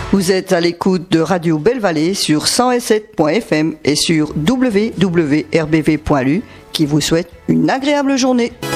Vous êtes à l'écoute de Radio Belle Vallée sur 107.fm et sur www.rbv.lu qui vous souhaite une agréable journée.